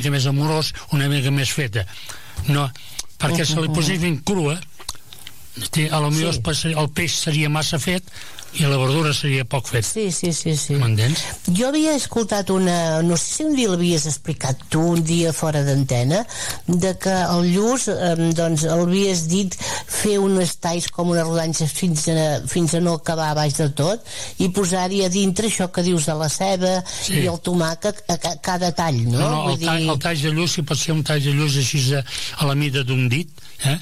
mica més amorós, una mica més feta. No, perquè si li posessin crua, a lo millor el peix seria massa fet i la verdura seria poc fet. Sí. M'entens? Jo havia escoltat no sé si un dia l'havies explicat tu, un dia fora d'antena, de que el lluç, doncs, l'havies dit fer uns talls com unes rodanxes fins a no acabar a baix de tot i posar-hi a dintre això que dius de la ceba i el tomàquet a cada tall, no? El tall de lluç, si pot ser un tall de lluç així a la mida d'un dit,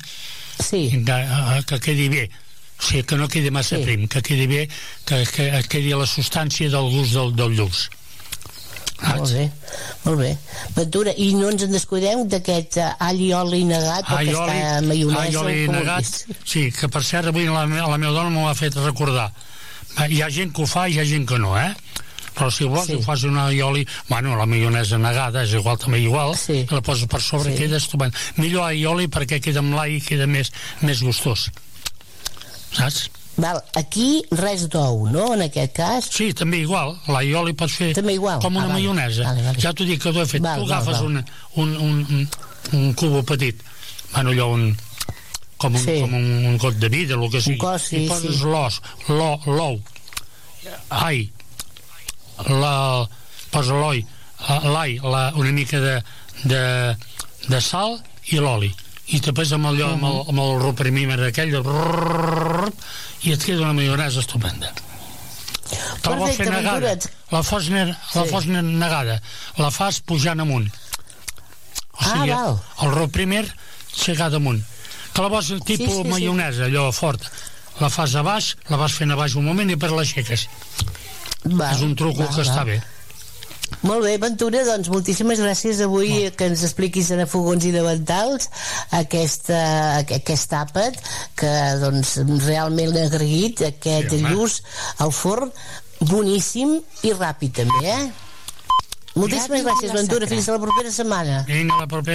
que quedi bé. O sigui, que no quedi massa prim, que quedi bé, que quedi la substància del gust del lluç. Molt bé. Ventura, i no ens en descuidem d'aquest all i oli negat, o aquesta maionesa. All i oli negat, sí, que per cert avui la meva dona m'ho ha fet recordar. Hi ha gent que ho fa i hi ha gent que no, però si vols ho fas un all i oli, bueno, la maionesa negada és igual, també igual, la poses per sobre, queda estupend. Millor all i oli perquè queda amb l'all i queda més gustós, saps? Aquí res d'ou, no, en aquest cas? Sí, també igual, l'all i oli pots fer com una maionesa. Ja t'ho dic que t'ho he fet. Tu agafes un cubo petit, bueno, allò com un got de vidre, el que sigui, i poses l'ou, posa l'all, una mica de sal i l'oli, i després amb el reprimímer aquell i et queda una maionesa estupenda. Te la vols fer negada, la fos negada, la fas pujant amunt, o sigui, el reprimer segat amunt, que la vols tipus maionesa, allò fort, la fas a baix, la vas fent a baix un moment i després l'aixeques. És un truc que està bé. Molt bé, Ventura, doncs moltíssimes gràcies avui que ens expliquis en Fogons i Davantals aquest àpat que doncs realment l'he agraït, aquest lluç al forn, boníssim i ràpid també, Moltíssimes gràcies, Ventura, fins a la propera setmana. Vinga, la propera.